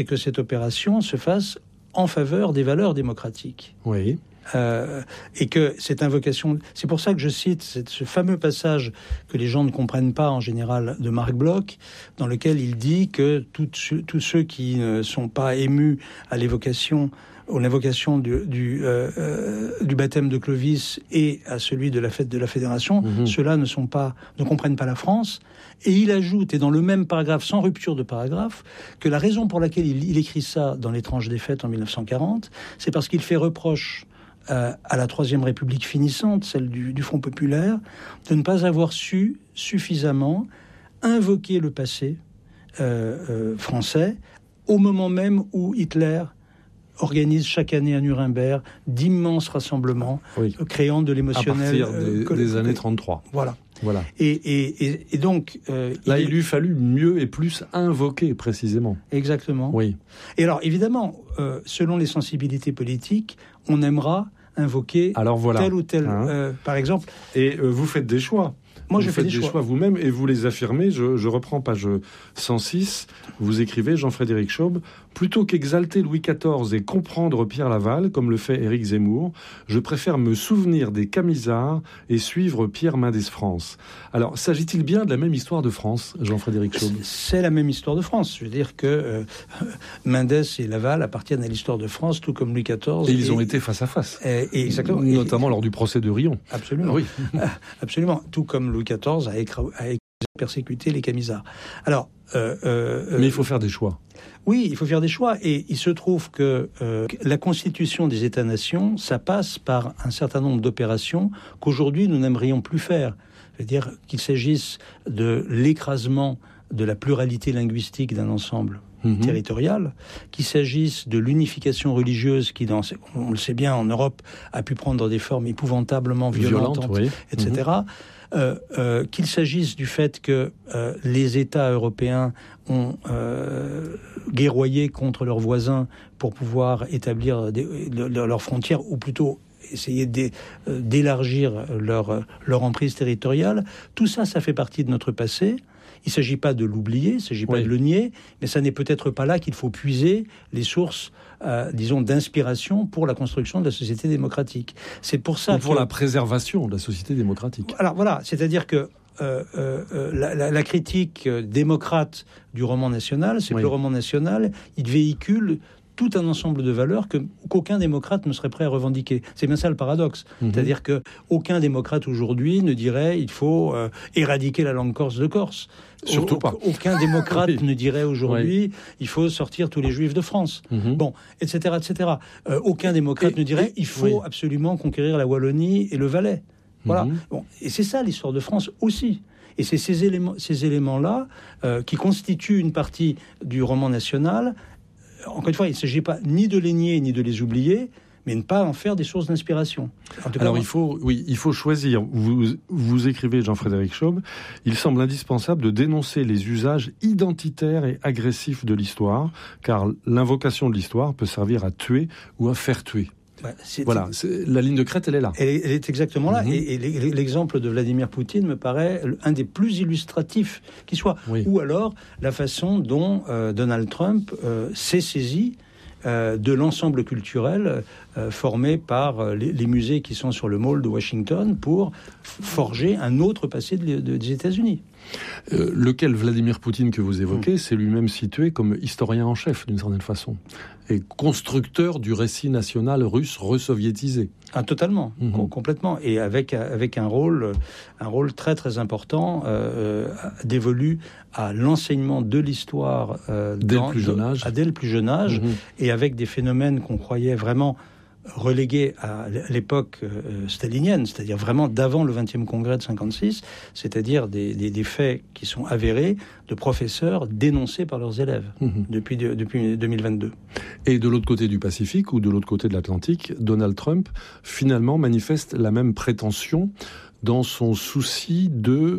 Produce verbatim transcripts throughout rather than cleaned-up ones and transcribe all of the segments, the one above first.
c'est que cette opération se fasse en faveur des valeurs démocratiques. Oui. Euh, et que cette invocation... C'est pour ça que je cite cette, ce fameux passage que les gens ne comprennent pas en général de Marc Bloch, dans lequel il dit que tous ceux qui ne sont pas émus à l'évocation... aux l'invocation du, du, euh, euh, du baptême de Clovis et à celui de la fête de la Fédération, mmh. ceux-là ne sont pas, ne comprennent pas la France. Et il ajoute, et dans le même paragraphe, sans rupture de paragraphe, que la raison pour laquelle il, il écrit ça dans L'étrange défaite en mille neuf cent quarante, c'est parce qu'il fait reproche euh, à la Troisième République finissante, celle du, du Front populaire, de ne pas avoir su suffisamment invoquer le passé euh, euh, français au moment même où Hitler organise chaque année à Nuremberg d'immenses rassemblements, oui. créant de l'émotionnel. À partir des, euh, des années trente-trois. Voilà. Voilà. Et, et, et, et donc... Euh, Là, il, il lui fallut mieux et plus invoquer, précisément. Exactement. Oui. Et alors, évidemment, euh, selon les sensibilités politiques, on aimera invoquer alors, voilà. tel ou tel... Hein. Euh, par exemple... Et euh, vous faites des choix. Moi, vous je fais faites des, des choix. choix vous-même et vous les affirmez. Je, je reprends page cent six. Vous écrivez, Jean-Frédéric Chaube, plutôt qu'exalter Louis quatorze et comprendre Pierre Laval, comme le fait Éric Zemmour, je préfère me souvenir des Camisards et suivre Pierre Mendès France. Alors, s'agit-il bien de la même histoire de France, Jean-Frédéric Chaube ? C'est la même histoire de France. Je veux dire que euh, Mendès et Laval appartiennent à l'histoire de France, tout comme Louis quatorze. Et, et ils ont été face à face. Et, et exactement. Notamment et, lors du procès de Riom. Absolument. Oui. Absolument. Tout comme Louis quatorze a, écra- a persécuté les Camisards. Alors, euh, euh, mais il faut faire des choix. Oui, il faut faire des choix. Et il se trouve que euh, la constitution des États-nations, ça passe par un certain nombre d'opérations qu'aujourd'hui nous n'aimerions plus faire. C'est-à-dire qu'il s'agisse de l'écrasement de la pluralité linguistique d'un ensemble mmh. territorial, qu'il s'agisse de l'unification religieuse qui, dans, on le sait bien, en Europe, a pu prendre des formes épouvantablement violentes, Violente, oui. et cetera. Mmh. Euh, euh, qu'il s'agisse du fait que euh, les États européens ont euh, guerroyé contre leurs voisins pour pouvoir établir des, de, de leurs frontières, ou plutôt essayer d'élargir leur, leur emprise territoriale. Tout ça, ça fait partie de notre passé. Il ne s'agit pas de l'oublier, il ne s'agit pas oui. de le nier, mais ça n'est peut-être pas là qu'il faut puiser les sources, euh, disons, d'inspiration pour la construction de la société démocratique. C'est pour ça Ou pour que... la préservation de la société démocratique. Alors voilà, c'est-à-dire que euh, euh, la, la, la critique démocrate du roman national, c'est oui. que le roman national, il véhicule tout un ensemble de valeurs que, qu'aucun démocrate ne serait prêt à revendiquer. C'est bien ça le paradoxe. Mmh. C'est-à-dire qu'aucun démocrate aujourd'hui ne dirait il faut euh, éradiquer la langue corse de Corse. Surtout pas. Aucun démocrate oui. ne dirait aujourd'hui oui. il faut sortir tous les juifs de France. Mmh. Bon, et cetera, et cetera. Euh, aucun démocrate et, ne dirait il faut oui. absolument conquérir la Wallonie et le Valais. Voilà. Mmh. Bon, et c'est ça l'histoire de France aussi. Et c'est ces éléments, ces éléments-là euh, qui constituent une partie du roman national. Encore une fois, il ne s'agit pas ni de les nier ni de les oublier, mais ne pas en faire des sources d'inspiration. Alors il faut, oui, il faut choisir. Vous, vous écrivez, Jean-Frédéric Chaube, il semble indispensable de dénoncer les usages identitaires et agressifs de l'histoire, car l'invocation de l'histoire peut servir à tuer ou à faire tuer. Bah, c'est, voilà, c'est, la ligne de crête, elle est là. Elle est, elle est exactement là. Mmh. Et, et l'exemple de Vladimir Poutine me paraît un des plus illustratifs qui soit. Oui. Ou alors la façon dont euh, Donald Trump euh, s'est saisi euh, de l'ensemble culturel euh, formé par euh, les, les musées qui sont sur le Mall de Washington pour forger un autre passé de, de, des États-Unis. Euh, lequel Vladimir Poutine que vous évoquez, mmh. s'est lui-même situé comme historien en chef, d'une certaine façon, et constructeur du récit national russe resoviétisé. Ah, totalement, mmh. com- complètement, et avec avec un rôle, un rôle très très important euh, dévolu à l'enseignement de l'histoire euh, dès dans, le plus jeune âge, à dès le plus jeune âge, mmh. et avec des phénomènes qu'on croyait vraiment relégué à l'époque euh, stalinienne, c'est-à-dire vraiment d'avant le vingtième congrès de cinquante-six, c'est-à-dire des, des, des faits qui sont avérés de professeurs dénoncés par leurs élèves mmh. depuis, de, depuis deux mille vingt-deux. Et de l'autre côté du Pacifique ou de l'autre côté de l'Atlantique, Donald Trump finalement manifeste la même prétention dans son souci de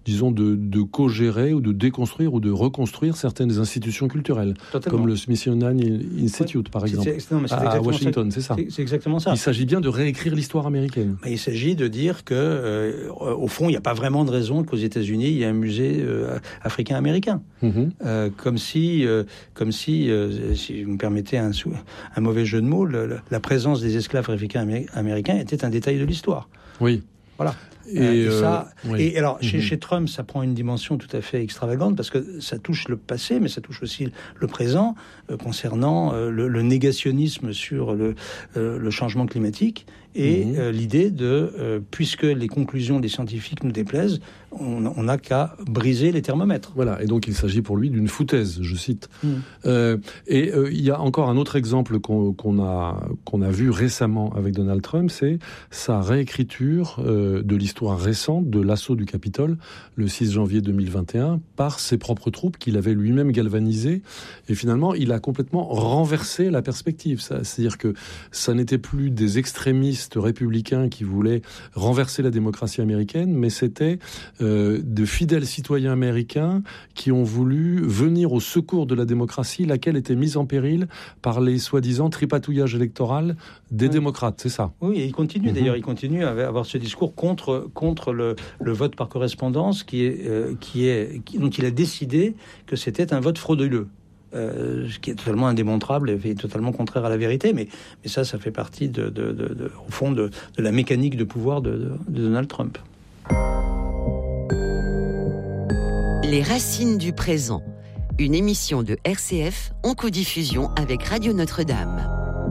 disons, de, de co-gérer ou de déconstruire ou de reconstruire certaines institutions culturelles, Totalement. Comme le Smithsonian Institute, ouais. par exemple, c'est, c'est, non, mais c'est à Washington, ça, c'est ça. C'est, c'est exactement ça. Il s'agit bien de réécrire l'histoire américaine. Il s'agit de dire que, euh, au fond, il n'y a pas vraiment de raison qu'aux États-Unis, il y ait un musée euh, africain-américain. Mm-hmm. Euh, comme si, euh, comme si, euh, si vous me permettez un, un mauvais jeu de mots, le, le, la présence des esclaves africains-américains était un détail de l'histoire. Oui. Voilà. Et, euh, et, ça, euh, oui. et alors, mm-hmm. chez, chez Trump, ça prend une dimension tout à fait extravagante parce que ça touche le passé, mais ça touche aussi le présent euh, concernant euh, le, le négationnisme sur le, euh, le changement climatique et mm-hmm. euh, l'idée de, euh, puisque les conclusions des scientifiques nous déplaisent, on n'a qu'à briser les thermomètres. Voilà, et donc il s'agit pour lui d'une foutaise, je cite. Mm. Euh, et euh, il y a encore un autre exemple qu'on, qu'on, a, qu'on a vu récemment avec Donald Trump, c'est sa réécriture euh, de l'histoire récente de l'assaut du Capitole, le six janvier deux mille vingt et un, par ses propres troupes qu'il avait lui-même galvanisées. Et finalement, il a complètement renversé la perspective. Ça, c'est-à-dire que ça n'était plus des extrémistes républicains qui voulaient renverser la démocratie américaine, mais c'était euh, de fidèles citoyens américains qui ont voulu venir au secours de la démocratie, laquelle était mise en péril par les soi-disant tripatouillages électoraux des oui. démocrates, c'est ça? Oui, et il continue mm-hmm. d'ailleurs, il continue à avoir ce discours contre, contre le, le vote par correspondance qui est, euh, qui est, qui, dont il a décidé que c'était un vote frauduleux. Euh, ce qui est totalement indémontrable et totalement contraire à la vérité, mais, mais ça, ça fait partie, de, de, de, de, au fond, de, de la mécanique de pouvoir de, de, de Donald Trump. Les racines du présent, une émission de R C F en codiffusion avec Radio Notre-Dame.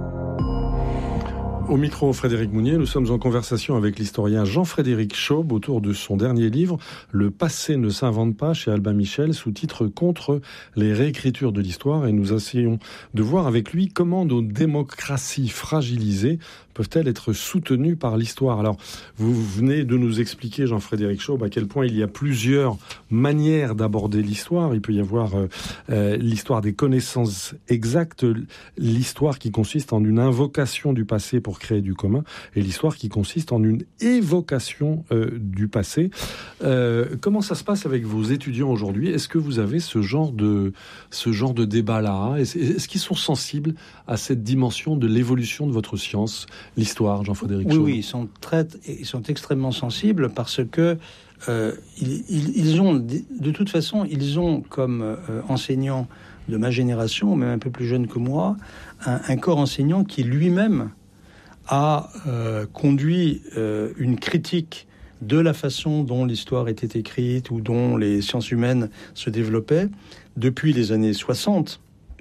Au micro, Frédéric Mounier, nous sommes en conversation avec l'historien Jean-Frédéric Chaube autour de son dernier livre « Le passé ne s'invente pas » chez Albin Michel, sous-titre « Contre les réécritures de l'histoire ». Et nous essayons de voir avec lui comment nos démocraties fragilisées peuvent-elles être soutenues par l'histoire. Alors, vous venez de nous expliquer, Jean-Frédéric Chaube, à quel point il y a plusieurs manières d'aborder l'histoire. Il peut y avoir euh, euh, l'histoire des connaissances exactes, l'histoire qui consiste en une invocation du passé pour créer du commun, et l'histoire qui consiste en une évocation euh, du passé. Euh, comment ça se passe avec vos étudiants aujourd'hui? Est-ce que vous avez ce genre de, ce genre de débat-là? Est-ce, est-ce qu'ils sont sensibles à cette dimension de l'évolution de votre science, l'histoire, Jean-Frédéric Chaube? Oui, oui, ils sont, très, ils sont extrêmement sensibles parce que euh, ils, ils, ils ont, de toute façon, ils ont comme euh, enseignants de ma génération, même un peu plus jeune que moi, un, un corps enseignant qui lui-même a euh, conduit euh, une critique de la façon dont l'histoire était écrite ou dont les sciences humaines se développaient depuis les années soixante,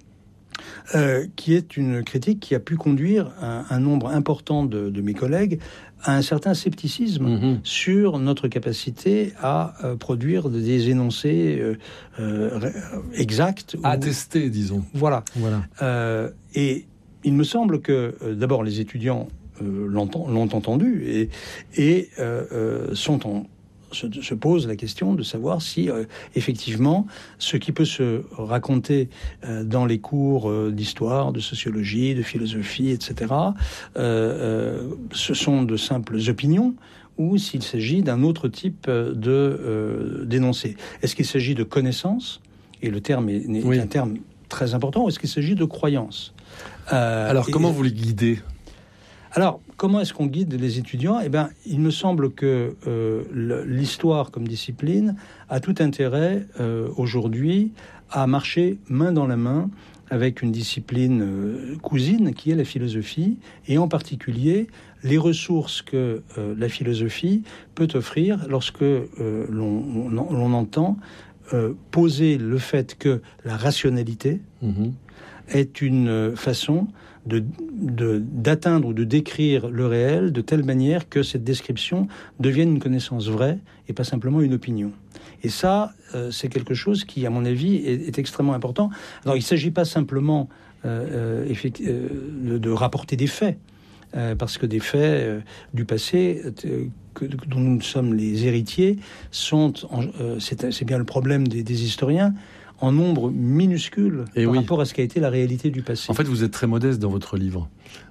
euh, qui est une critique qui a pu conduire un, un nombre important de, de mes collègues à un certain scepticisme mmh. sur notre capacité à euh, produire des énoncés euh, euh, exacts. Attestés, ou... disons. Voilà. voilà. Euh, et il me semble que, euh, d'abord, les étudiants euh, l'ont, l'ont entendu et, et euh, euh, sont en, se, se posent la question de savoir si, euh, effectivement, ce qui peut se raconter euh, dans les cours euh, d'histoire, de sociologie, de philosophie, et cetera, euh, euh, ce sont de simples opinions ou s'il s'agit d'un autre type de, euh, d'énoncé. Est-ce qu'il s'agit de connaissances? Et le terme est, est oui. un terme très important. Ou est-ce qu'il s'agit de croyances? Euh, Alors, comment et, vous les guidez? Alors, comment est-ce qu'on guide les étudiants? Eh bien, il me semble que euh, l'histoire comme discipline a tout intérêt euh, aujourd'hui à marcher main dans la main avec une discipline euh, cousine qui est la philosophie, et en particulier les ressources que euh, la philosophie peut offrir lorsque euh, l'on, on, l'on entend euh, poser le fait que la rationalité mmh. est une façon De, de, d'atteindre ou de décrire le réel de telle manière que cette description devienne une connaissance vraie et pas simplement une opinion. Et ça, euh, c'est quelque chose qui, à mon avis, est, est extrêmement important. Alors, il ne s'agit pas simplement euh, effecti- euh, de, de rapporter des faits, euh, parce que des faits euh, du passé euh, que, dont nous sommes les héritiers sont, en, euh, c'est, c'est bien le problème des, des historiens, en nombre minuscule et par oui. rapport à ce qu'a été la réalité du passé. En fait, vous êtes très modeste dans votre livre.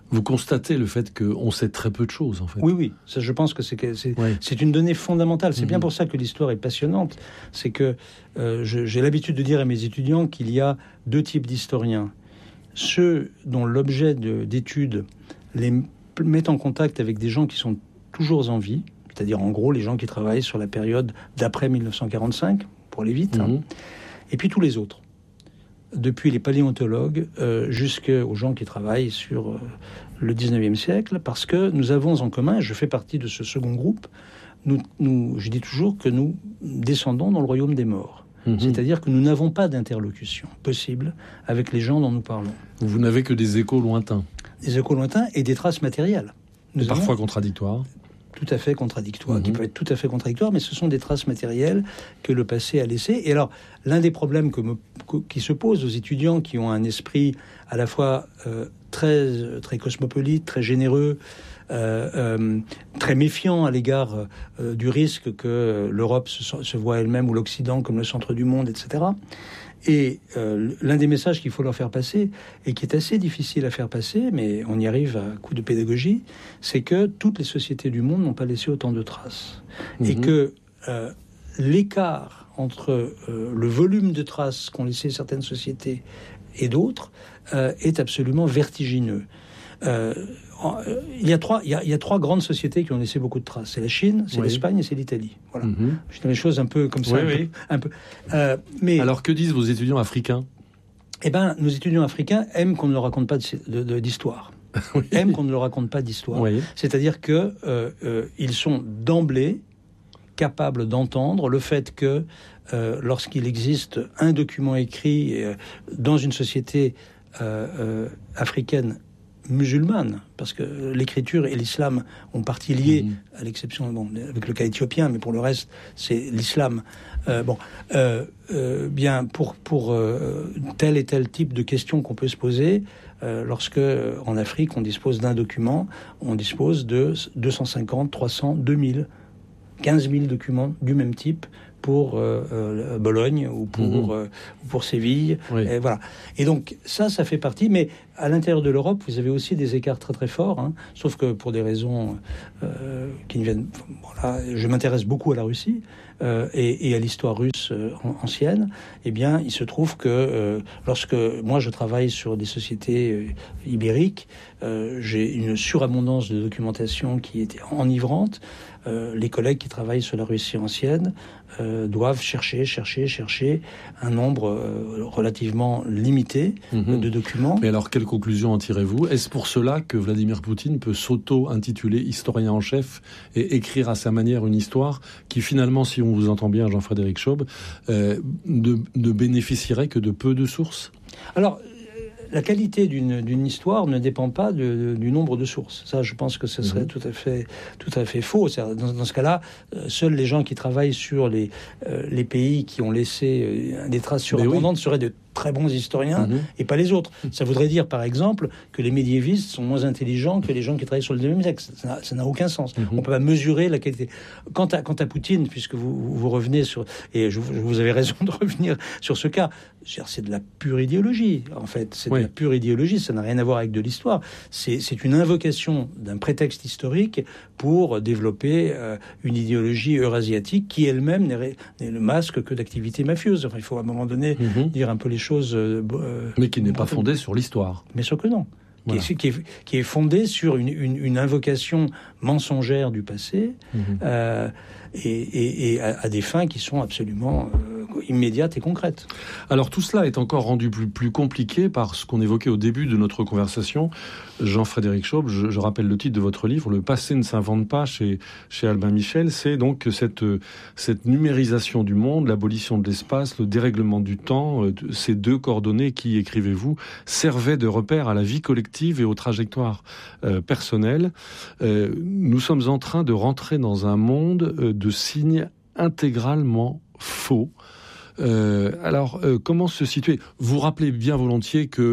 Vous constatez le fait qu'on sait très peu de choses, en fait. Oui, oui. Ça, je pense que c'est, que c'est, Ouais. c'est une donnée fondamentale. C'est Mmh. bien pour ça que l'histoire est passionnante. C'est que euh, je, j'ai l'habitude de dire à mes étudiants qu'il y a deux types d'historiens. Ceux dont l'objet de, d'étude les met en contact avec des gens qui sont toujours en vie, c'est-à-dire en gros les gens qui travaillent sur la période d'après dix-neuf cent quarante-cinq, pour aller vite, Mmh. hein. Et puis tous les autres, depuis les paléontologues euh, jusqu'aux gens qui travaillent sur euh, le dix-neuvième siècle, parce que nous avons en commun, et je fais partie de ce second groupe, nous, nous, je dis toujours que nous descendons dans le royaume des morts. Mmh. C'est-à-dire que nous n'avons pas d'interlocution possible avec les gens dont nous parlons. Vous n'avez que des échos lointains. Des échos lointains et des traces matérielles. Nous parfois contradictoires. Tout à fait contradictoires, mmh. qui peuvent être tout à fait contradictoires, mais ce sont des traces matérielles que le passé a laissées. Et alors, l'un des problèmes que me, que, qui se posent aux étudiants qui ont un esprit à la fois euh, très, très cosmopolite, très généreux, euh, euh, très méfiant à l'égard euh, du risque que l'Europe se, se voit elle-même ou l'Occident comme le centre du monde, et cetera. Et euh, l'un des messages qu'il faut leur faire passer, et qui est assez difficile à faire passer, mais on y arrive à coup de pédagogie, c'est que toutes les sociétés du monde n'ont pas laissé autant de traces. Mmh. Et que euh, l'écart entre euh, le volume de traces qu'ont laissé certaines sociétés et d'autres euh, est absolument vertigineux. Euh, il y a trois, il y a, il y a trois grandes sociétés qui ont laissé beaucoup de traces. C'est la Chine, c'est oui. l'Espagne et c'est l'Italie. Voilà. Mm-hmm. Je dis les choses un peu comme ça. Oui, un oui. peu, un peu. Euh, mais alors que disent vos étudiants africains ? Eh ben, nos étudiants africains aiment qu'on ne leur raconte pas de, de, de, d'histoire. Oui. Aiment qu'on ne leur raconte pas d'histoire. Oui. C'est-à-dire que euh, euh, ils sont d'emblée capables d'entendre le fait que euh, lorsqu'il existe un document écrit euh, dans une société euh, euh, africaine musulmane, parce que l'écriture et l'islam ont partie liée, mmh. à l'exception bon, avec le cas éthiopien, mais pour le reste, c'est l'islam. Euh, bon, euh, euh, bien pour pour euh, tel et tel type de questions qu'on peut se poser, euh, lorsque en Afrique on dispose d'un document, on dispose de deux cent cinquante, trois cents, deux mille, quinze mille documents du même type pour euh, euh, Bologne ou pour, mmh. euh, pour Séville. Oui. Et voilà. Et donc, ça, ça fait partie. Mais à l'intérieur de l'Europe, vous avez aussi des écarts très, très forts. Hein, sauf que pour des raisons euh, qui ne viennent... Voilà, je m'intéresse beaucoup à la Russie euh, et, et à l'histoire russe euh, ancienne. Eh bien, il se trouve que euh, lorsque moi, je travaille sur des sociétés euh, ibériques, euh, j'ai une surabondance de documentation qui était enivrante. Euh, les collègues qui travaillent sur la Russie ancienne euh, doivent chercher, chercher, chercher un nombre euh, relativement limité mmh. de documents. Mais alors, quelle conclusion en tirez-vous ? Est-ce pour cela que Vladimir Poutine peut s'auto-intituler historien en chef et écrire à sa manière une histoire qui, finalement, si on vous entend bien, Jean-Frédéric Chaube, euh, ne, ne bénéficierait que de peu de sources ? Alors, la qualité d'une, d'une histoire ne dépend pas de, de, du nombre de sources. Ça, je pense que ce serait mmh. tout à fait, tout à fait faux. Dans, dans ce cas-là, euh, seuls les gens qui travaillent sur les, euh, les pays qui ont laissé euh, des traces surabondantes oui. seraient de très bons historiens mmh. et pas les autres. Ça voudrait dire, par exemple, que les médiévistes sont moins intelligents que les gens qui travaillent sur le dix-neuvième siècle. Ça n'a, ça n'a aucun sens. Mmh. On ne peut pas mesurer la qualité. Quant à, quant à Poutine, puisque vous, vous revenez sur... Et je, vous avez raison de revenir sur ce cas. C'est de la pure idéologie, en fait. C'est oui. de la pure idéologie. Ça n'a rien à voir avec de l'histoire. C'est, c'est une invocation d'un prétexte historique pour développer euh, une idéologie eurasiatique qui elle-même n'est, n'est le masque que d'activités mafieuses. Enfin, il faut à un moment donné mmh. dire un peu les choses... Euh, mais qui n'est pas fondée sur l'histoire. Bien sûr que non. Voilà. Qui, est, qui, est, qui est fondée sur une, une, une invocation mensongère du passé mmh. euh, et, et, et à, à des fins qui sont absolument euh, immédiates et concrètes. Alors tout cela est encore rendu plus, plus compliqué par ce qu'on évoquait au début de notre conversation. Jean-Frédéric Chaube, je, je rappelle le titre de votre livre, « Le passé ne s'invente pas » chez, chez Albin Michel. C'est donc cette, cette numérisation du monde, l'abolition de l'espace, le dérèglement du temps, euh, ces deux coordonnées qui, écrivez-vous, servaient de repère à la vie collective et aux trajectoires euh, personnelles. Euh, nous sommes en train de rentrer dans un monde euh, de signes intégralement faux. Euh, alors, euh, comment se situer ? Vous rappelez bien volontiers que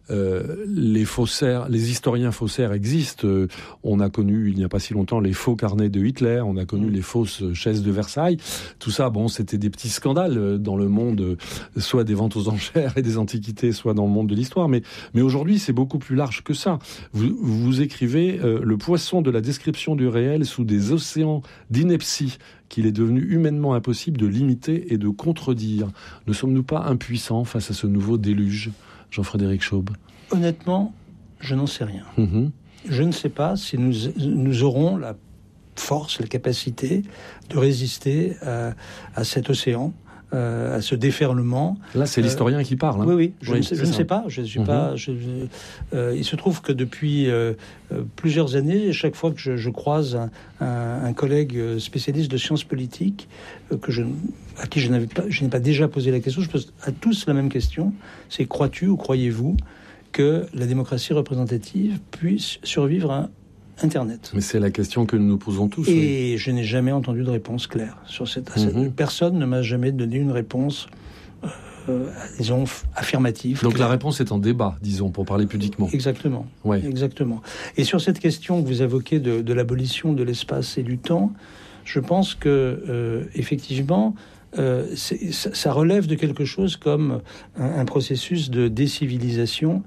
euh, les faussaires, les historiens faussaires existent. Euh, on a connu, il n'y a pas si longtemps, les faux carnets de Hitler, on a connu mmh. les fausses chaises de Versailles. Tout ça, bon, c'était des petits scandales dans le monde, soit des ventes aux enchères et des antiquités, soit dans le monde de l'histoire. Mais, mais aujourd'hui, c'est beaucoup plus large que ça. Vous, vous écrivez euh, le poisson de la description du réel sous des océans d'ineptie qu'il est devenu humainement impossible de limiter et de contredire. Ne sommes-nous pas impuissants face à ce nouveau déluge, Jean-Frédéric Chaube? Honnêtement, je n'en sais rien. Mmh. Je ne sais pas si nous, nous aurons la force, la capacité de résister à, à cet océan, euh, à ce déferlement. Là, c'est l'historien euh, qui parle. Hein. Oui, oui, je, oui, ne, sais, je ne sais pas. Je suis mmh. pas je, euh, il se trouve que depuis euh, plusieurs années, chaque fois que je, je croise un, un, un collègue spécialiste de sciences politiques, euh, que je, à qui je, n'avais pas, je n'ai pas déjà posé la question, je pose à tous la même question, c'est crois-tu ou croyez-vous que la démocratie représentative puisse survivre à Internet? Mais c'est la question que nous nous posons tous. Et oui. je n'ai jamais entendu de réponse claire sur cette. Mm-hmm. Personne ne m'a jamais donné une réponse, euh, disons, affirmative. Donc claire. La réponse est en débat, disons, pour parler pudiquement. Exactement. Ouais. Exactement. Et sur cette question que vous évoquez de, de l'abolition de l'espace et du temps, je pense que euh, effectivement, euh, c'est, ça, ça relève de quelque chose comme un, un processus de décivilisation.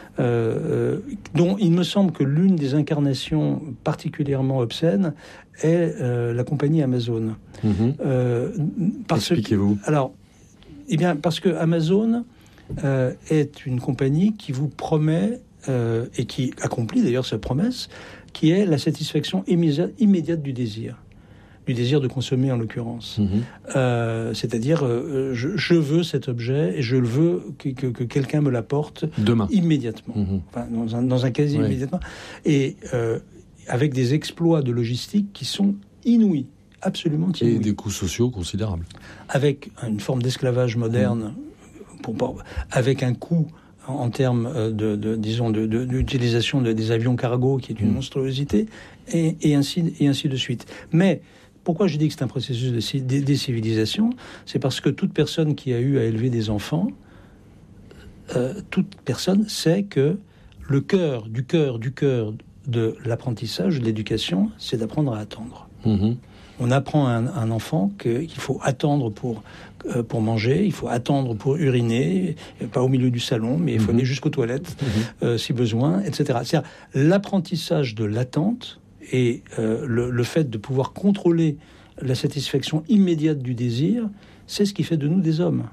Euh, euh, dont il me semble que l'une des incarnations particulièrement obscènes est euh, la compagnie Amazon. Mmh. Euh, parce Expliquez-vous. Que, alors, eh bien, parce que Amazon euh, est une compagnie qui vous promet, euh, et qui accomplit d'ailleurs sa promesse, qui est la satisfaction immédiate, immédiate du désir. Du désir de consommer en l'occurrence. Mmh. Euh, c'est-à-dire, euh, je, je veux cet objet et je le veux que, que, que quelqu'un me l'apporte demain, immédiatement. Mmh. Enfin, dans, un, dans un quasi oui. immédiatement. Et euh, avec des exploits de logistique qui sont inouïs, absolument inouïs. Et des coûts sociaux considérables. Avec une forme d'esclavage moderne, mmh. pour, pour, avec un coût en, en termes de, de, disons, de, de, d'utilisation de, des avions cargo qui est une mmh. monstruosité, et, et, ainsi, et ainsi de suite. Mais pourquoi je dis que c'est un processus de décivilisation ? C'est parce que toute personne qui a eu à élever des enfants, euh, toute personne sait que le cœur, du cœur, du cœur de l'apprentissage, de l'éducation, c'est d'apprendre à attendre. Mmh. On apprend à un, un enfant qu'il faut attendre pour, euh, pour manger, il faut attendre pour uriner, pas au milieu du salon, mais il faut mmh. aller jusqu'aux toilettes, mmh. euh, si besoin, et cetera. C'est-à-dire l'apprentissage de l'attente et euh, le, le fait de pouvoir contrôler la satisfaction immédiate du désir, c'est ce qui fait de nous des hommes.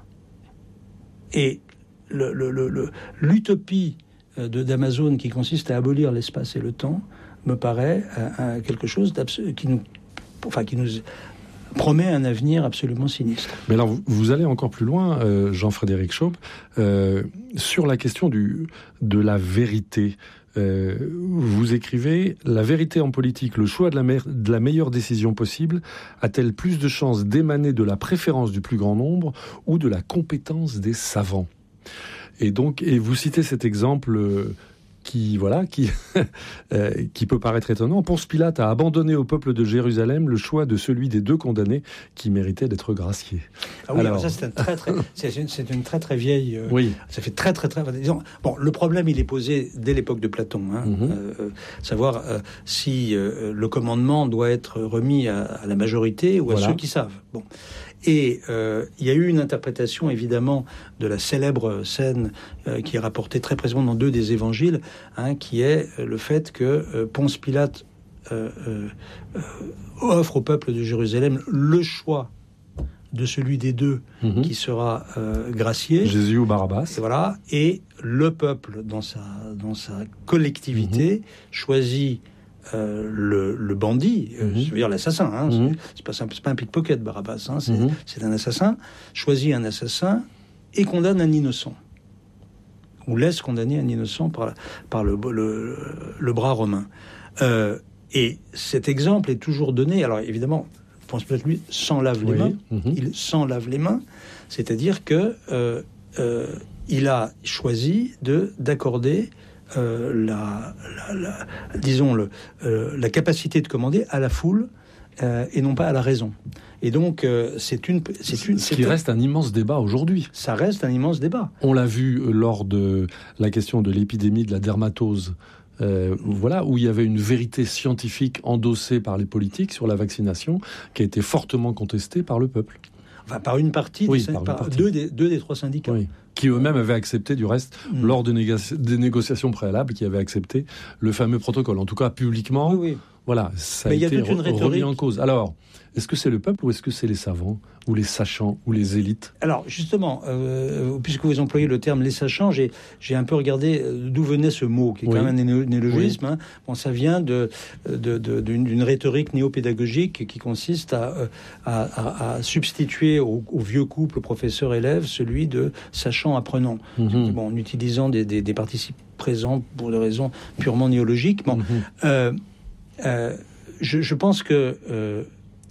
Et le, le, le, l'utopie de, d'Amazon qui consiste à abolir l'espace et le temps me paraît euh, quelque chose qui nous, enfin, qui nous promet un avenir absolument sinistre. Mais alors, vous, vous allez encore plus loin, euh, Jean-Frédéric Chaube, euh, sur la question du, de la vérité. Euh, vous écrivez « La vérité en politique, le choix de la, me- de la meilleure décision possible, a-t-elle plus de chances d'émaner de la préférence du plus grand nombre ou de la compétence des savants ?» Et donc, et vous citez cet exemple euh, qui, voilà, qui, euh, qui peut paraître étonnant. Ponce Pilate a abandonné au peuple de Jérusalem le choix de celui des deux condamnés qui méritait d'être gracié. Ah oui, alors, ça c'est, un très, très, c'est, une, c'est une très très vieille... Euh, oui. Ça fait très très très... Disons, bon, le problème il est posé dès l'époque de Platon. Hein, mm-hmm. euh, savoir euh, si euh, le commandement doit être remis à, à la majorité ou voilà. à ceux qui savent. Bon. Et euh, il y a eu une interprétation, évidemment, de la célèbre scène euh, qui est rapportée très précisément dans deux des évangiles, hein, qui est le fait que euh, Ponce Pilate euh, euh, offre au peuple de Jérusalem le choix de celui des deux mmh. qui sera euh, gracié. Jésus ou Barabbas. Et voilà. Et le peuple, dans sa, dans sa collectivité, mmh. choisit Euh, le, le bandit, euh, mm-hmm. je veux dire l'assassin, hein, mm-hmm. c'est, c'est, pas, c'est pas un pickpocket Barabbas, hein, c'est, mm-hmm. c'est un assassin, choisit un assassin et condamne un innocent, ou laisse condamner un innocent par, par le, le, le bras romain. Euh, et cet exemple est toujours donné, alors évidemment, Ponce Pilate, lui, s'en lave les oui. mains, mm-hmm. il s'en lave les mains, c'est-à-dire que euh, euh, il a choisi de, d'accorder Euh, la, la, la, disons le, euh, la capacité de commander à la foule euh, et non pas à la raison. Et donc, euh, c'est une... C'est une Ce c'est qui un, reste un immense débat aujourd'hui. Ça reste un immense débat. On l'a vu lors de la question de l'épidémie de la dermatose, euh, voilà, où il y avait une vérité scientifique endossée par les politiques sur la vaccination, qui a été fortement contestée par le peuple. Enfin, par une partie, oui, des, par par une partie. Deux, des, deux des trois syndicats. Oui. Qui eux-mêmes avaient accepté, du reste, mmh. lors de négo- des négociations préalables, qui avaient accepté le fameux protocole. En tout cas, publiquement, oui, oui. voilà, ça Mais a été y a toute une re- rhétorique. remis en cause. Alors, est-ce que c'est le peuple ou est-ce que c'est les savants, ou les sachants, ou les élites ? Alors, justement, euh, puisque vous employez le terme « les sachants », j'ai, j'ai un peu regardé d'où venait ce mot, qui est oui. quand même un néologisme. Oui. Hein. Bon, ça vient de, de, de, d'une, d'une rhétorique néopédagogique qui consiste à, à, à, à substituer au, au vieux couple professeur-élève celui de sachant-apprenant, mm-hmm. bon, en utilisant des, des, des participes présents pour des raisons purement néologiques. Bon, mm-hmm. euh, euh, je, je pense que... Euh,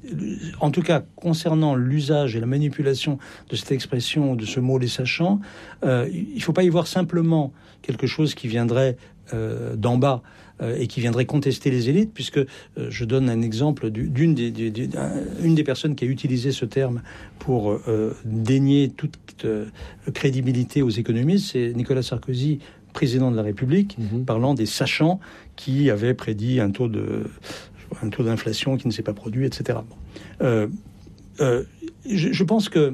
en tout cas, concernant l'usage et la manipulation de cette expression, de ce mot « les sachants », euh, il ne faut pas y voir simplement quelque chose qui viendrait euh, d'en bas euh, et qui viendrait contester les élites, puisque euh, je donne un exemple d'une des, des, des, une des personnes qui a utilisé ce terme pour euh, dénier toute euh, crédibilité aux économistes, c'est Nicolas Sarkozy, président de la République, mmh. parlant des sachants qui avaient prédit un taux de... un taux d'inflation qui ne s'est pas produit, et cetera. Bon. Euh, euh, je, je pense que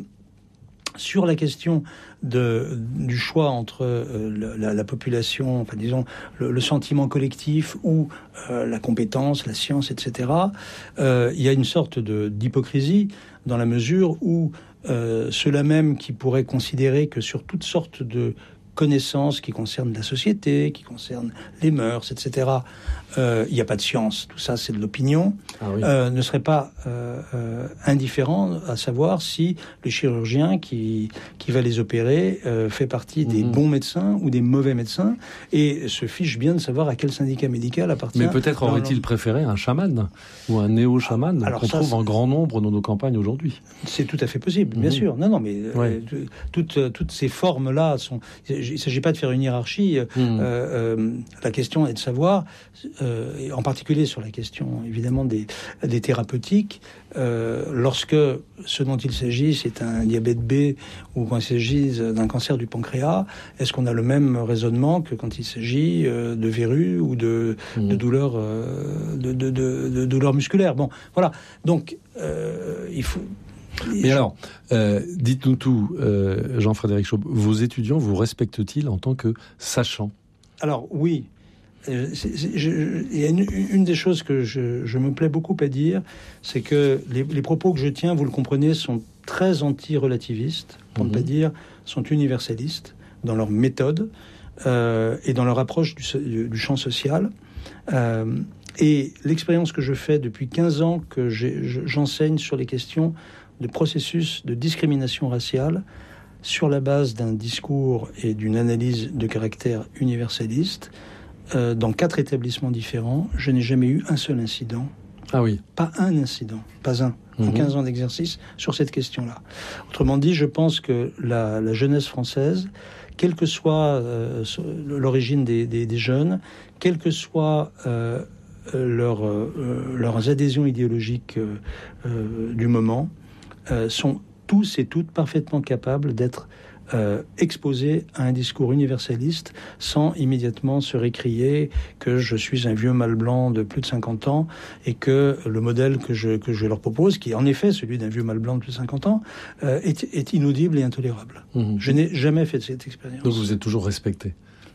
sur la question de, du choix entre euh, la, la population, enfin disons le, le sentiment collectif ou euh, la compétence, la science, et cetera, euh, il y a une sorte de, d'hypocrisie dans la mesure où euh, ceux-là même qui pourraient considérer que sur toutes sortes de connaissances qui concernent la société, qui concernent les mœurs, et cetera. Il euh, n'y a pas de science, tout ça c'est de l'opinion, ah oui. euh, ne serait pas euh, euh, indifférent à savoir si le chirurgien qui, qui va les opérer euh, fait partie mmh. des bons médecins ou des mauvais médecins et se fiche bien de savoir à quel syndicat médical appartient. Mais peut-être aurait-il préféré un chaman ou un néo-chaman ah, qu'on ça, trouve c'est... en grand nombre dans nos campagnes aujourd'hui. C'est tout à fait possible, bien mmh. sûr. Non, non, mais ouais. euh, toutes, toutes ces formes-là sont... Il ne s'agit pas de faire une hiérarchie. Mmh. Euh, euh, la question est de savoir, euh, et en particulier sur la question évidemment des, des thérapeutiques, euh, lorsque ce dont il s'agit, c'est un diabète B ou quand il s'agit d'un cancer du pancréas, est-ce qu'on a le même raisonnement que quand il s'agit euh, de verrues ou de, mmh. de douleurs euh, de, de, de, de douleurs musculaires ? Bon, voilà. Donc, euh, il faut... Mais alors, euh, dites-nous tout, euh, Jean-Frédéric Chaube, vos étudiants vous respectent-ils en tant que sachants ? Alors oui, euh, c'est, c'est, je, il y a une, une des choses que je, je me plais beaucoup à dire, c'est que les, les propos que je tiens, vous le comprenez, sont très anti-relativistes, pour mmh. ne pas dire, sont universalistes dans leur méthode euh, et dans leur approche du, du champ social. Euh, et l'expérience que je fais depuis quinze ans que j'ai, je, j'enseigne sur les questions de processus de discrimination raciale sur la base d'un discours et d'une analyse de caractère universaliste euh, dans quatre établissements différents. Je n'ai jamais eu un seul incident. Ah oui. Pas un incident, pas un, mmh. en quinze ans d'exercice sur cette question-là. Autrement dit, je pense que la, la jeunesse française, quelle que soit euh, l'origine des, des, des jeunes, quelle que soit... Euh, leur, euh, leurs adhésions idéologiques euh, euh, du moment, Euh, sont tous et toutes parfaitement capables d'être euh, exposés à un discours universaliste sans immédiatement se récrier que je suis un vieux mâle blanc de plus de cinquante ans et que le modèle que je, que je leur propose, qui est en effet celui d'un vieux mâle blanc de plus de cinquante ans, euh, est, est inaudible et intolérable. Mmh. Je n'ai jamais fait cette expérience. Donc vous êtes toujours respecté ?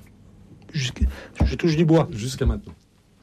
Jusqu'à, je touche du bois. Jusqu'à maintenant.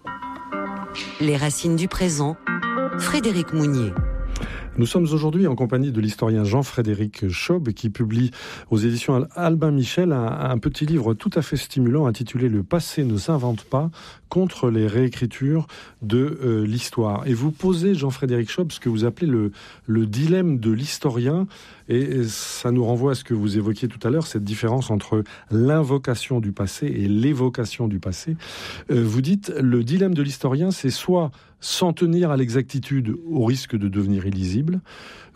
Les racines du présent, Frédéric Mounier. Nous sommes aujourd'hui en compagnie de l'historien Jean-Frédéric Chaube qui publie aux éditions Albin Michel un, un petit livre tout à fait stimulant intitulé « Le passé ne s'invente pas » contre les réécritures de euh, l'histoire. Et vous posez, Jean-Frédéric Chaube, ce que vous appelez le, le dilemme de l'historien. Et ça nous renvoie à ce que vous évoquiez tout à l'heure, cette différence entre l'invocation du passé et l'évocation du passé. Euh, vous dites, le dilemme de l'historien, c'est soit s'en tenir à l'exactitude au risque de devenir illisible,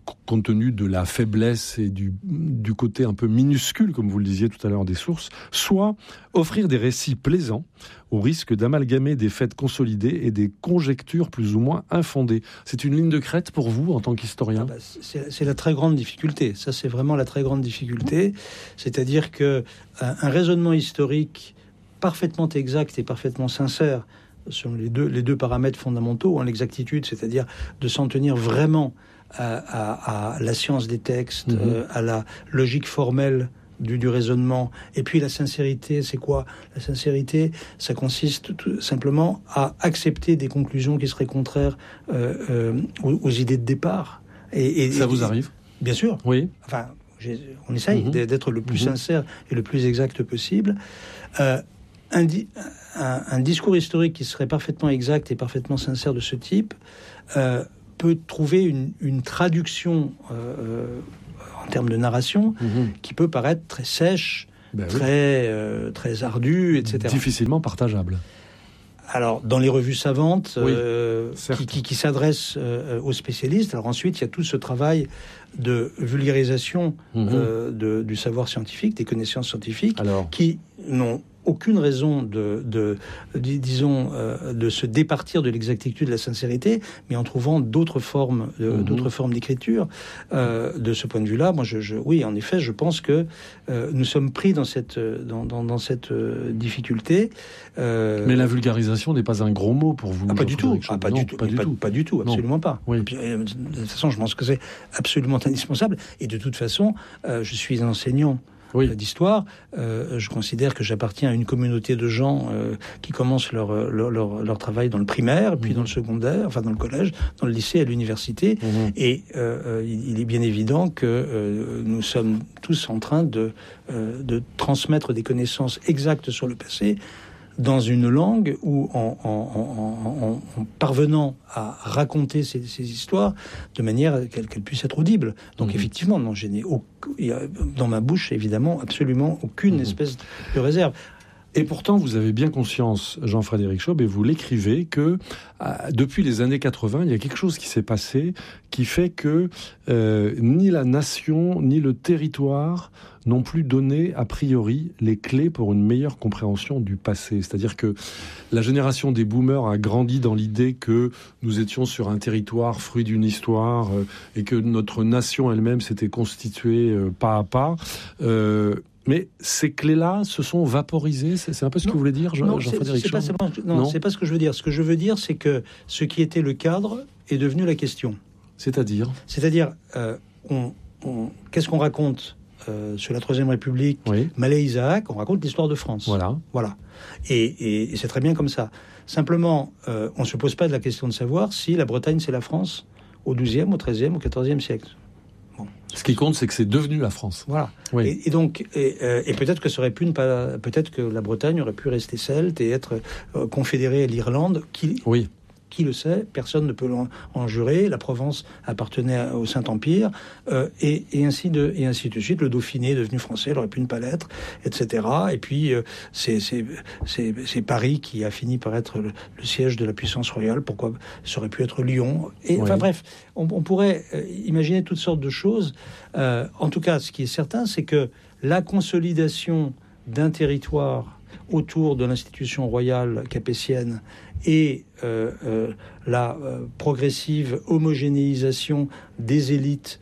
compte tenu de la faiblesse et du, du côté un peu minuscule, comme vous le disiez tout à l'heure, des sources, soit offrir des récits plaisants au risque d'amalgamer des faits consolidés et des conjectures plus ou moins infondées. C'est une ligne de crête pour vous, en tant qu'historien ? ah bah, c'est, c'est la très grande difficulté. Ça, c'est vraiment la très grande difficulté. C'est-à-dire qu'un un raisonnement historique parfaitement exact et parfaitement sincère, selon les deux, les deux paramètres fondamentaux, hein, l'exactitude, c'est-à-dire de s'en tenir vraiment à, à, à la science des textes, mmh. euh, à la logique formelle du, du raisonnement, et puis la sincérité, c'est quoi ? La sincérité, ça consiste tout simplement à accepter des conclusions qui seraient contraires euh, euh, aux, aux idées de départ. Et, et, ça et, vous arrive ? Bien sûr. Oui. Enfin, on essaye mmh. d'être le plus mmh. sincère et le plus exact possible. Euh, un, di- un, un discours historique qui serait parfaitement exact et parfaitement sincère de ce type euh, peut trouver une, une traduction euh, en termes de narration mmh. qui peut paraître très sèche, ben très, oui. euh, très ardue, et cetera. Difficilement partageable. Alors, dans les revues savantes oui, euh, qui, qui, qui s'adressent euh, aux spécialistes, alors ensuite, il y a tout ce travail de vulgarisation mmh. euh, de, du savoir scientifique, des connaissances scientifiques, alors... qui n'ont aucune raison de, de, de disons, euh, de se départir de l'exactitude, de la sincérité, mais en trouvant d'autres formes, euh, mmh. d'autres formes d'écriture. Euh, de ce point de vue-là, moi, je, je, oui, en effet, je pense que euh, nous sommes pris dans cette, dans, dans, dans cette euh, difficulté. Euh... Mais la vulgarisation n'est pas un gros mot pour vous. Ah, pas du tout. Ah, pas, non, du tout. Pas, du pas, tout. Pas du tout. Absolument non. pas. Oui. Puis, de toute façon, je pense que c'est absolument indispensable. Et de toute façon, euh, je suis un enseignant. Oui. d'histoire, euh, je considère que j'appartiens à une communauté de gens euh, qui commencent leur, leur, leur, leur travail dans le primaire, puis mmh. dans le secondaire, enfin dans le collège, dans le lycée, à l'université. Mmh. Et euh, il est bien évident que euh, nous sommes tous en train de, euh, de transmettre des connaissances exactes sur le passé dans une langue où, en, en, en, en, en parvenant à raconter ces, ces histoires de manière qu'elles qu'elles puissent être audibles. Donc mmh. effectivement, non, je n'ai au, il y a, dans ma bouche, évidemment, absolument aucune mmh. espèce de réserve. Et pourtant, vous avez bien conscience, Jean-Frédéric Chaube, et vous l'écrivez, que euh, depuis les années quatre-vingts, il y a quelque chose qui s'est passé qui fait que euh, ni la nation, ni le territoire n'ont plus donné, a priori, les clés pour une meilleure compréhension du passé. C'est-à-dire que la génération des boomers a grandi dans l'idée que nous étions sur un territoire fruit d'une histoire euh, et que notre nation elle-même s'était constituée euh, pas à pas. Euh, Mais ces clés-là se sont vaporisées. C'est, c'est un peu ce non, que vous voulez dire, Jean, non, Jean-Frédéric Chaube ? Non, non, c'est pas ce que je veux dire. Ce que je veux dire, c'est que ce qui était le cadre est devenu la question. C'est-à-dire ? C'est-à-dire, euh, on, on, qu'est-ce qu'on raconte euh, sur la Troisième République, oui. Malais Isaac, on raconte l'histoire de France. Voilà. Voilà. Et, et, et c'est très bien comme ça. Simplement, euh, on ne se pose pas de la question de savoir si la Bretagne, c'est la France au douzième, au treizième, au quatorzième siècle. Bon. Ce qui compte, c'est que c'est devenu la France. Voilà. Oui. Et, et donc, et, euh, et peut-être que ça aurait pu ne pas, peut-être que la Bretagne aurait pu rester celte et être euh, confédérée à l'Irlande. Qui, oui. Qui le sait ? Personne ne peut en, en jurer. La Provence appartenait au Saint-Empire, euh, et, et ainsi de et ainsi de suite. Le Dauphiné est devenu français, il aurait pu ne pas l'être, et cetera. Et puis euh, c'est, c'est c'est c'est Paris qui a fini par être le, le siège de la puissance royale. Pourquoi ça aurait pu être Lyon ? Et oui. enfin bref, on, on pourrait euh, imaginer toutes sortes de choses. Euh, en tout cas, ce qui est certain, c'est que la consolidation d'un territoire autour de l'institution royale capétienne et euh, euh, la euh, progressive homogénéisation des élites,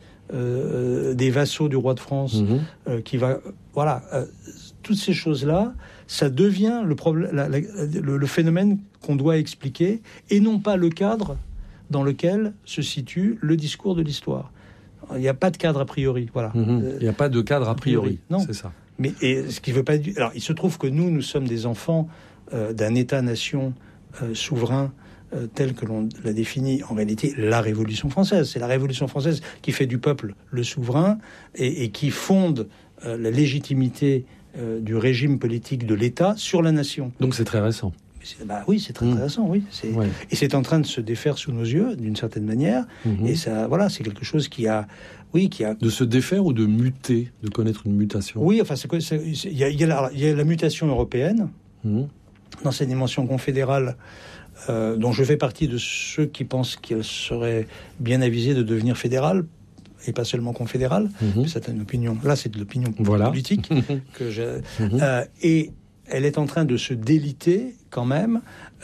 euh, des vassaux du roi de France, mmh. euh, qui va, voilà, euh, toutes ces choses-là, ça devient le, problème, la, la, le, le phénomène qu'on doit expliquer, et non pas le cadre dans lequel se situe le discours de l'histoire. Il n'y a pas de cadre a priori, voilà. Mmh. Il n'y a pas de cadre a priori, non. C'est ça. Mais et ce qui veut pas dire. Alors, il se trouve que nous, nous sommes des enfants euh, d'un État-nation euh, souverain euh, tel que l'on l'a défini en réalité la Révolution française. C'est la Révolution française qui fait du peuple le souverain et, et qui fonde euh, la légitimité euh, du régime politique de l'État sur la nation. Donc c'est très récent. C'est, bah oui, c'est très, très récent, oui. C'est, ouais. Et c'est en train de se défaire sous nos yeux, d'une certaine manière. Mmh. Et ça, voilà, c'est quelque chose qui a, oui, qui a... De se défaire ou de muter, de connaître une mutation ? Oui, enfin, c'est, c'est, il y a, il y a la, il y a la mutation européenne, mmh. dans cette dimension confédérale, euh, dont je fais partie de ceux qui pensent qu'elle serait bien avisée de devenir fédérale. et pas seulement confédérale. Mmh. C'est une opinion. Là, c'est de l'opinion voilà. politique que j'ai. Mmh. Euh, et elle est en train de se déliter quand même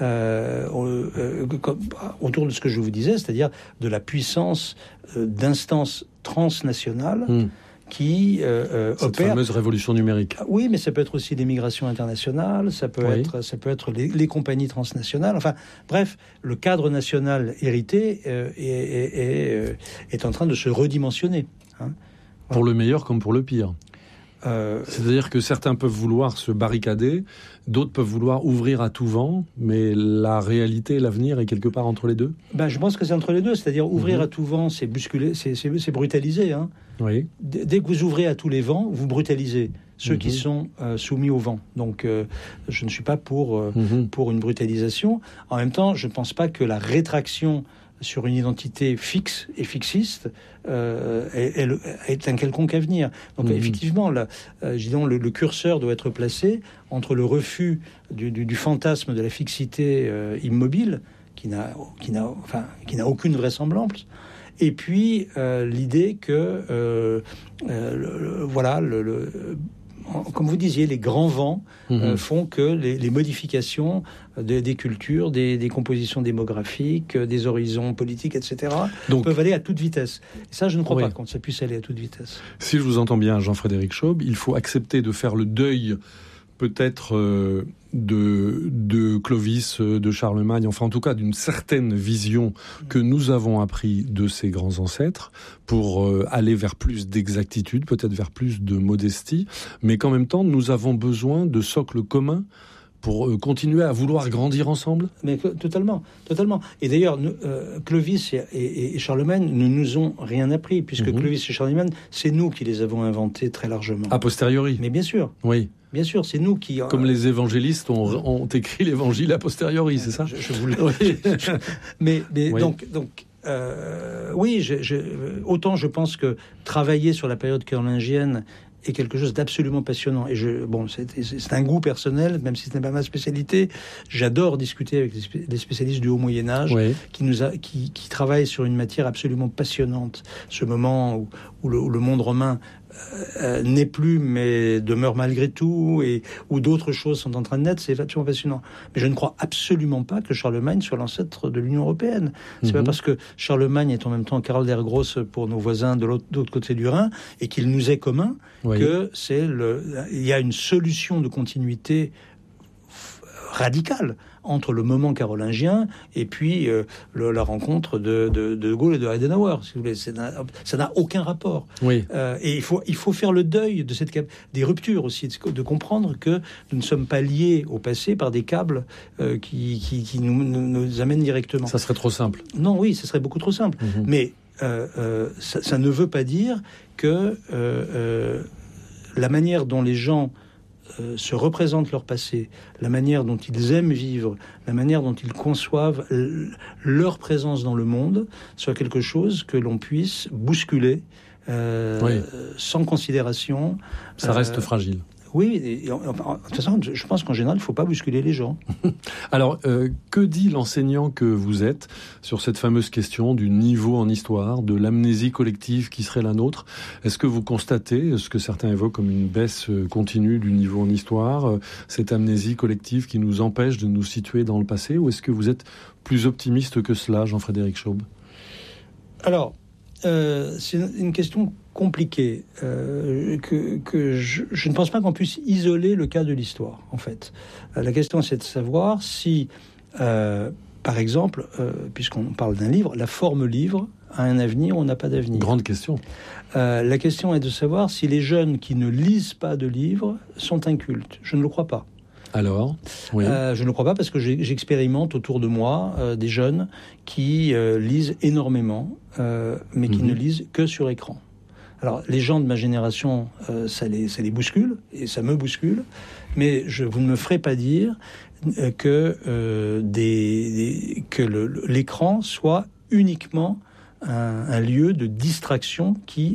euh, euh, autour de ce que je vous disais, c'est-à-dire de la puissance euh, d'instances transnationales mmh. qui euh, euh, Cette opèrent. fameuse révolution numérique. Oui, mais ça peut être aussi des migrations internationales, ça peut oui. être, ça peut être les, les compagnies transnationales. Enfin, bref, le cadre national hérité euh, est, est, est, est en train de se redimensionner. Hein. Voilà. Pour le meilleur comme pour le pire. Euh, C'est-à-dire que certains peuvent vouloir se barricader, d'autres peuvent vouloir ouvrir à tout vent, mais la réalité, l'avenir est quelque part entre les deux. Ben, je pense que c'est entre les deux, c'est-à-dire ouvrir mmh. à tout vent, c'est bousculer, c'est, c'est, c'est brutaliser. Hein. Oui. D- dès que vous ouvrez à tous les vents, vous brutalisez ceux mmh. qui sont euh, soumis au vent. Donc, euh, je ne suis pas pour, euh, mmh. pour une brutalisation. En même temps, je ne pense pas que la rétraction sur une identité fixe et fixiste euh, est, est, est un quelconque avenir. Donc mmh. effectivement, là, euh, disons, le, le curseur doit être placé entre le refus du, du, du fantasme de la fixité euh, immobile, qui n'a, qui, n'a, enfin, qui n'a aucune vraisemblance, et puis euh, l'idée que, euh, euh, le, voilà, le, le comme vous disiez, les grands vents mmh. euh, font que les, les modifications de, des cultures, des, des compositions démographiques, euh, des horizons politiques, et cetera, Donc, peuvent aller à toute vitesse. Et ça, je ne crois oui. pas que ça puisse aller à toute vitesse. Si je vous entends bien, Jean-Frédéric Chaube, il faut accepter de faire le deuil peut-être euh, de, de Clovis, de Charlemagne, enfin en tout cas d'une certaine vision que nous avons appris de ces grands ancêtres pour euh, aller vers plus d'exactitude, peut-être vers plus de modestie, mais qu'en même temps nous avons besoin de socles communs pour euh, continuer à vouloir grandir ensemble. Mais totalement, totalement. Et d'ailleurs, nous, euh, Clovis et, et, et Charlemagne ne nous ont rien appris, puisque mmh. Clovis et Charlemagne, c'est nous qui les avons inventés très largement. A posteriori. Mais bien sûr. Oui. Bien sûr, c'est nous qui... Comme euh, les évangélistes ont, ont écrit l'évangile a posteriori, c'est ça ? Je, je vous le... oui. mais mais oui. donc... donc euh, oui, je, je, autant je pense que travailler sur la période carolingienne est quelque chose d'absolument passionnant. Et je, bon, c'est, c'est un goût personnel, même si ce n'est pas ma spécialité. J'adore discuter avec les spécialistes du Haut Moyen-Âge oui. qui, nous a, qui, qui travaillent sur une matière absolument passionnante. Ce moment où, où, le, où le monde romain euh, n'est plus, mais demeure malgré tout, et où d'autres choses sont en train de naître, c'est absolument passionnant. Mais je ne crois absolument pas que Charlemagne soit l'ancêtre de l'Union européenne. C'est mm-hmm. pas parce que Charlemagne est en même temps Karl der Grosse pour nos voisins de l'autre, de l'autre côté du Rhin, et qu'il nous est commun, oui. que c'est le, il y a une solution de continuité radicale entre le moment carolingien et puis euh, le, la rencontre de, de, de Gaulle et de Adenauer, si vous voulez. C'est, ça n'a aucun rapport. Oui. Euh, et il faut, il faut faire le deuil de cette, des ruptures aussi, de, de comprendre que nous ne sommes pas liés au passé par des câbles euh, qui, qui, qui nous, nous, nous amènent directement. Ça serait trop simple. Non, oui, ça serait beaucoup trop simple. Mm-hmm. Mais euh, euh, ça, ça ne veut pas dire que euh, euh, la manière dont les gens Euh, se représentent leur passé, la manière dont ils aiment vivre, la manière dont ils conçoivent l- leur présence dans le monde, soit quelque chose que l'on puisse bousculer euh, oui. sans considération. Ça reste euh, fragile. Oui, et, enfin, de toute façon, je pense qu'en général, il ne faut pas bousculer les gens. Alors, euh, que dit l'enseignant que vous êtes sur cette fameuse question du niveau en histoire, de l'amnésie collective qui serait la nôtre ? Est-ce que vous constatez ce que certains évoquent comme une baisse continue du niveau en histoire, cette amnésie collective qui nous empêche de nous situer dans le passé, ou est-ce que vous êtes plus optimiste que cela, Jean-Frédéric Chaube ? Alors, euh, c'est une question compliqué, euh, que, que je, je ne pense pas qu'on puisse isoler le cas de l'histoire, en fait. Euh, la question, c'est de savoir si, euh, par exemple, euh, puisqu'on parle d'un livre, la forme livre a un avenir ou n'a pas d'avenir. Grande question. Euh, la question est de savoir si les jeunes qui ne lisent pas de livres sont incultes. Je ne le crois pas. Alors oui. euh, Je ne le crois pas parce que j'ai, j'expérimente autour de moi euh, des jeunes qui euh, lisent énormément, euh, mais qui mm-hmm. ne lisent que sur écran. Alors, les gens de ma génération, euh, ça, les, ça les bouscule, et ça me bouscule, mais je, vous ne me ferez pas dire euh, que, euh, des, des, que le, l'écran soit uniquement un, un lieu de distraction qui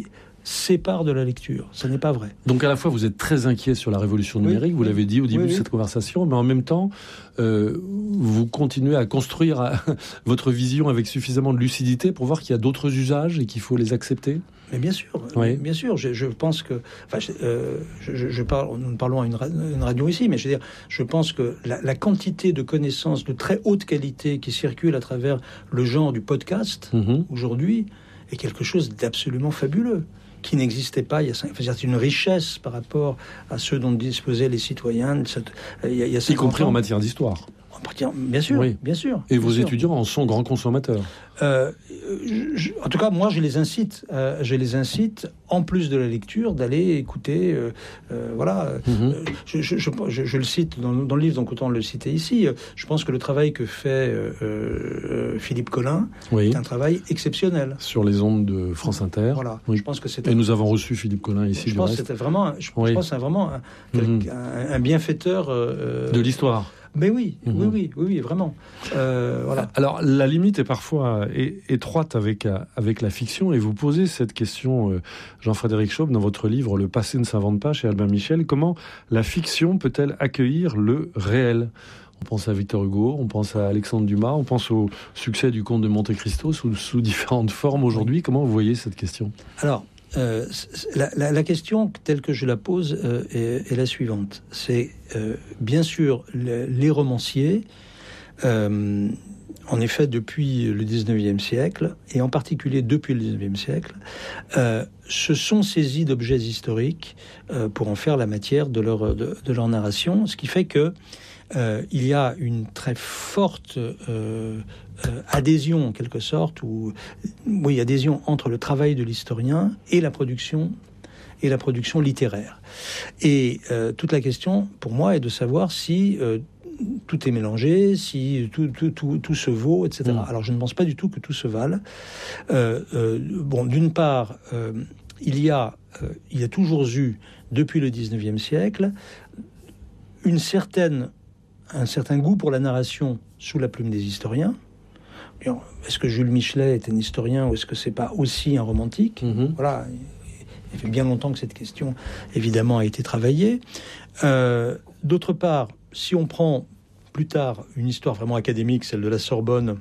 sépare de la lecture. Ce n'est pas vrai. Donc à la fois, vous êtes très inquiet sur la révolution numérique, oui, vous oui. l'avez dit au début oui, oui. de cette conversation, mais en même temps, euh, vous continuez à construire à, votre vision avec suffisamment de lucidité pour voir qu'il y a d'autres usages et qu'il faut les accepter. Mais bien sûr, oui. bien sûr. Je, je pense que, enfin, je, euh, je, je parle, nous parlons à une, ra- une radio ici, mais je veux dire, je pense que la, la quantité de connaissances de très haute qualité qui circulent à travers le genre du podcast mm-hmm. aujourd'hui est quelque chose d'absolument fabuleux, qui n'existait pas il y a cinq, enfin, c'est une richesse par rapport à ceux dont disposaient les citoyens. Il y a, il y a y compris ans. En matière d'histoire. Bien sûr, oui. bien sûr. Et bien vos sûr. étudiants en sont grands consommateurs. Euh, je, je, en tout cas, moi, je les incite, euh, je les incite, en plus de la lecture, d'aller écouter. Euh, euh, voilà. Mm-hmm. Euh, je, je, je, je, je le cite dans, dans le livre, donc autant le citer ici. Je pense que le travail que fait euh, euh, Philippe Collin oui. est un travail exceptionnel. Sur les ondes de France Inter. Voilà. Oui. Je pense que c'est. Et nous avons reçu Philippe Collin ici. Je pense que c'était vraiment. Je, oui. je pense que c'est vraiment un, mm-hmm. un, un bienfaiteur euh, de l'histoire. Mais oui, mmh. oui, oui, oui, oui, vraiment. Euh, voilà. Alors, la limite est parfois étroite avec, avec la fiction, et vous posez cette question, Jean-Frédéric Chaube, dans votre livre « Le passé ne s'invente pas » chez Albin Michel. Comment la fiction peut-elle accueillir le réel ? On pense à Victor Hugo, on pense à Alexandre Dumas, on pense au succès du Comte de Monte-Cristo sous, sous différentes formes aujourd'hui. Oui. Comment vous voyez cette question ? Alors, Euh, la, la, la question telle que je la pose euh, est, est la suivante. C'est euh, bien sûr le, les romanciers, euh, en effet depuis le dix-neuvième siècle, et en particulier depuis le dix-neuvième siècle, euh, se sont saisis d'objets historiques euh, pour en faire la matière de leur, de, de leur narration, ce qui fait que euh, il y a une très forte euh, euh, adhésion en quelque sorte, ou oui, adhésion entre le travail de l'historien et la production et la production littéraire. Et euh, toute la question, pour moi, est de savoir si euh, tout est mélangé, si tout, tout, tout, tout se vaut, et cetera. Mmh. Alors, je ne pense pas du tout que tout se vale. Euh, euh, bon, d'une part, euh, il y a, euh, il y a toujours eu, depuis le dix-neuvième siècle, une certaine un certain goût pour la narration sous la plume des historiens. Est-ce que Jules Michelet est un historien ou est-ce que c'est pas aussi un romantique ? mm-hmm. Voilà, il fait bien longtemps que cette question, évidemment, a été travaillée. Euh, d'autre part, si on prend plus tard une histoire vraiment académique, celle de la Sorbonne,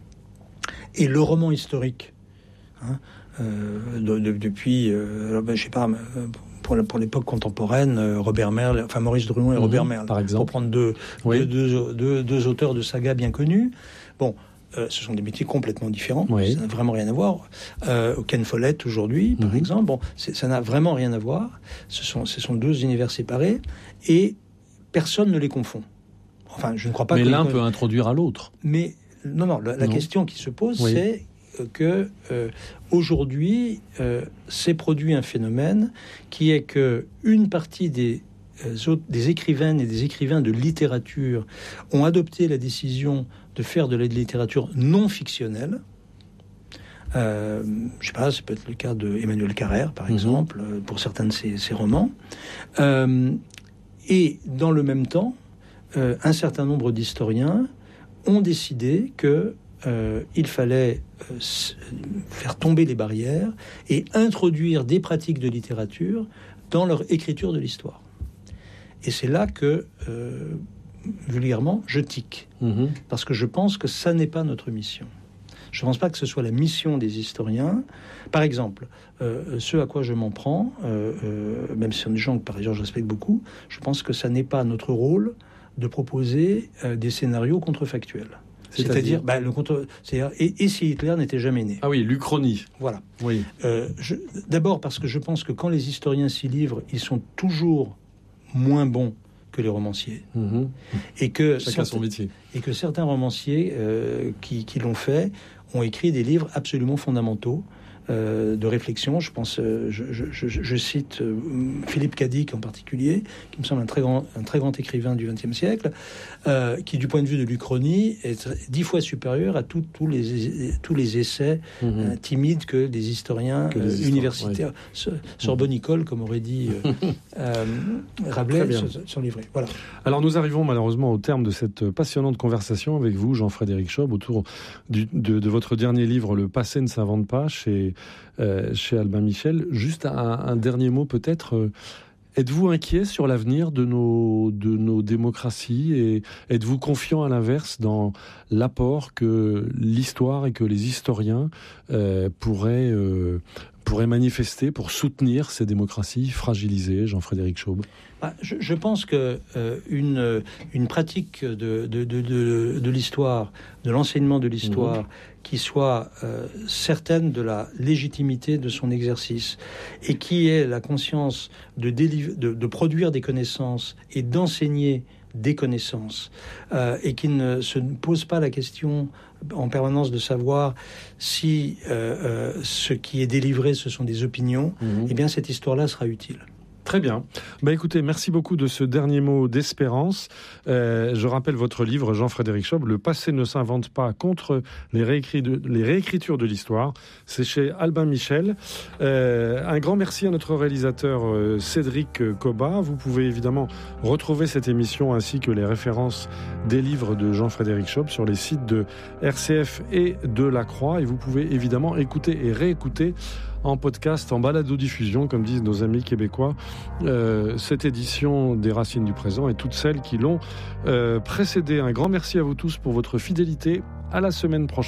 et le roman historique, hein, euh, de, de, depuis, euh, ben, je sais pas... Euh, Pour, la, pour l'époque contemporaine, euh, Robert Merle, enfin Maurice Druon et mmh, Robert Merle, par exemple, pour prendre deux, oui. deux, deux, deux, deux auteurs de saga bien connus. Bon, euh, ce sont des métiers complètement différents, oui. ça n'a vraiment rien à voir. Euh, Ken Follett aujourd'hui, par mmh. exemple, bon, c'est, ça n'a vraiment rien à voir. Ce sont, ce sont deux univers séparés et personne ne les confond. Enfin, je ne crois pas. Mais que l'un les... peut introduire à l'autre. Mais non, non. La, la non. question qui se pose, oui. c'est que euh, aujourd'hui euh, s'est produit un phénomène qui est que une partie des, euh, autres, des écrivaines et des écrivains de littérature ont adopté la décision de faire de la littérature non fictionnelle. Euh, je sais pas, ça peut être le cas de Emmanuel Carrère, par mm-hmm. exemple, pour certains de ses, ses romans. Euh, et dans le même temps, euh, un certain nombre d'historiens ont décidé que Euh, il fallait euh, faire tomber les barrières et introduire des pratiques de littérature dans leur écriture de l'histoire. Et c'est là que, euh, vulgairement, je tique. Mmh. Parce que je pense que ça n'est pas notre mission. Je ne pense pas que ce soit la mission des historiens. Par exemple, euh, ce à quoi je m'en prends, euh, euh, même si ce sont des gens que par ailleurs je respecte beaucoup, je pense que ça n'est pas notre rôle de proposer euh, des scénarios contrefactuels. C'est-à-dire, c'est-à-dire bah, le contre, c'est-à-dire et, et si Hitler n'était jamais né. Ah oui, l'Uchronie. Voilà. Oui. Euh, je, d'abord parce que je pense que quand les historiens s'y livrent, ils sont toujours moins bons que les romanciers. Mmh. Et que chacun certains, son métier. Et que certains romanciers euh, qui, qui l'ont fait ont écrit des livres absolument fondamentaux. Euh, de réflexion. Je pense, euh, je, je, je, je cite euh, Philippe Cadic en particulier, qui me semble un très grand, un très grand écrivain du vingtième siècle, euh, qui, du point de vue de l'Uchronie, est dix fois supérieur à tous les, tous les essais mmh. euh, timides que des historiens que des euh, universitaires, ouais. Sorbonne-École, comme aurait dit euh, euh, Rabelais, sont livrés. Voilà. Alors nous arrivons malheureusement au terme de cette passionnante conversation avec vous, Jean-Frédéric Chaube, autour du, de, de votre dernier livre, Le passé ne s'invente pas, chez euh, chez Albin Michel. Juste un, un dernier mot peut-être. Euh, êtes-vous inquiet sur l'avenir de nos, de nos démocraties et êtes-vous confiant à l'inverse dans l'apport que l'histoire et que les historiens euh, pourraient, euh, pourraient manifester pour soutenir ces démocraties fragilisées, Jean-Frédéric Chaube? Je, je pense que euh, une, une pratique de, de, de, de, de l'histoire, de l'enseignement de l'histoire, mmh. qui soit euh, certaine de la légitimité de son exercice et qui ait la conscience de, déliv- de, de produire des connaissances et d'enseigner des connaissances euh, et qui ne se pose pas la question en permanence de savoir si euh, euh, ce qui est délivré ce sont des opinions, mmh. eh bien cette histoire-là sera utile. Très bien. Bah écoutez, merci beaucoup de ce dernier mot d'espérance. Euh, je rappelle votre livre, Jean-Frédéric Chaube, Le passé ne s'invente pas, contre les, réécrits de, les réécritures de l'histoire. C'est chez Albin Michel. Euh, un grand merci à notre réalisateur euh, Cédric Cobat. Vous pouvez évidemment retrouver cette émission ainsi que les références des livres de Jean-Frédéric Chaube sur les sites de R C F et de La Croix. Et vous pouvez évidemment écouter et réécouter en podcast, en balado-diffusion, comme disent nos amis québécois, euh, cette édition des Racines du présent et toutes celles qui l'ont euh, précédée. Un grand merci à vous tous pour votre fidélité. À la semaine prochaine.